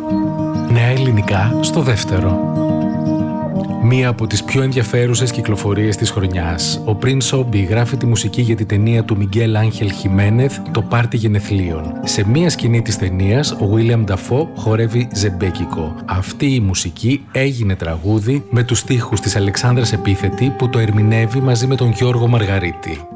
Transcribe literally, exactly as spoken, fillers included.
Νέα ελληνικά στο δεύτερο. Μία από τις πιο ενδιαφέρουσες κυκλοφορίες της χρονιάς. Ο Prince Obi γράφει τη μουσική για τη ταινία του Μιγγέλ Άγχελ Χιμένεθ, το πάρτι γενεθλίων. Σε μία σκηνή της ταινίας, ο William Dafoe χορεύει ζεμπέκικο. Αυτή η μουσική έγινε τραγούδι με τους στίχους της Αλεξάνδρας Επίθετη που το ερμηνεύει μαζί με τον Γιώργο Μαργαρίτη.